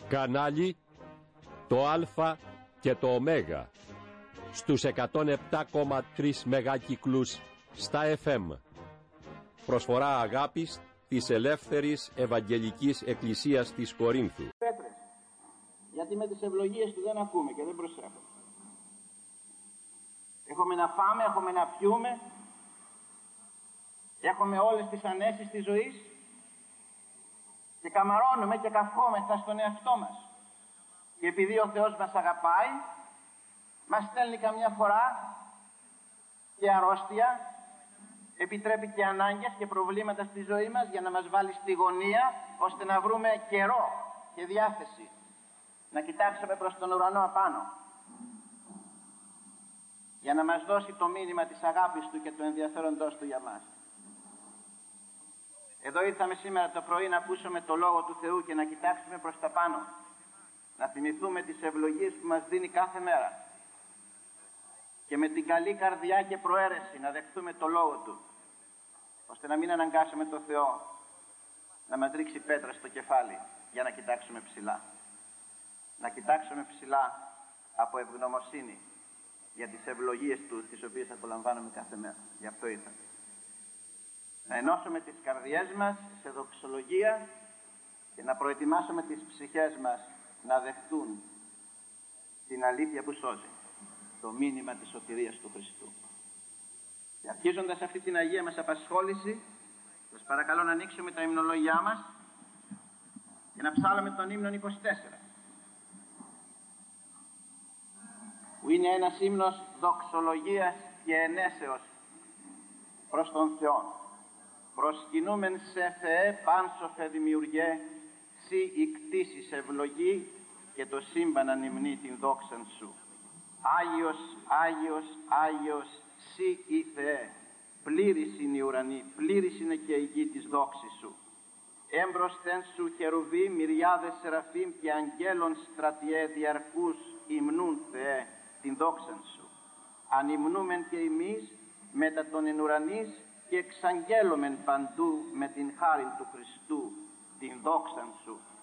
Κανάλι το Α και το Ω στους 107,3 μεγάκυκλους στα FM. Προσφορά αγάπης της Ελεύθερης Ευαγγελικής Εκκλησίας της Κορίνθου. Πέτρες, γιατί με τις ευλογίες του δεν ακούμε και δεν προσέχουμε. Έχουμε να φάμε, έχουμε να πιούμε, έχουμε όλες τις ανέσεις της ζωής και καμαρώνουμε και καυχόμεθα στον εαυτό μας. Και επειδή ο Θεός μας αγαπάει, μας στέλνει καμιά φορά και αρρώστια, επιτρέπει και ανάγκες και προβλήματα στη ζωή μας για να μας βάλει στη γωνία, ώστε να βρούμε καιρό και διάθεση να κοιτάξουμε προς τον ουρανό απάνω, για να μας δώσει το μήνυμα της αγάπης του και του ενδιαφέροντός του για μας. Εδώ ήρθαμε σήμερα το πρωί να ακούσουμε το Λόγο του Θεού και να κοιτάξουμε προς τα πάνω, να θυμηθούμε τις ευλογίες που μας δίνει κάθε μέρα και με την καλή καρδιά και προαίρεση να δεχτούμε το Λόγο Του, ώστε να μην αναγκάσουμε το Θεό να μας ρίξει πέτρα στο κεφάλι για να κοιτάξουμε ψηλά. Να κοιτάξουμε ψηλά από ευγνωμοσύνη για τις ευλογίες Του, τις οποίες απολαμβάνουμε κάθε μέρα. Γι' αυτό ήρθαμε. Να ενώσουμε τις καρδιές μας σε δοξολογία και να προετοιμάσουμε τις ψυχές μας να δεχτούν την αλήθεια που σώζει, το μήνυμα της σωτηρίας του Χριστού. Και αρχίζοντας αυτή την Αγία μας απασχόληση, σας παρακαλώ να ανοίξουμε τα υμνολόγια μας και να ψάλουμε τον ύμνον 24, που είναι ένας ύμνος δοξολογίας και ενέσεως προς τον Θεό. Προσκυνούμεν σε Θεέ πάνσοφε δημιουργέ, σύ η κτήσης ευλογή και το σύμπαν ανυμνεί την δόξαν σου. Άγιος, Άγιος, Άγιος, σύ η Θεέ, πλήρης είναι η ουρανή, πλήρης είναι και η γη της δόξης σου. Έμπροσθεν σου χερουβί, μυριάδες σεραφείμ και αγγέλων στρατιέ διαρκούς υμνούν Θεέ την δόξαν σου. Ανυμνούμεν και εμείς μετά των εν ουρανής και εξαγγέλωμεν παντού με την χάριν του Χριστού την δόξαν σου.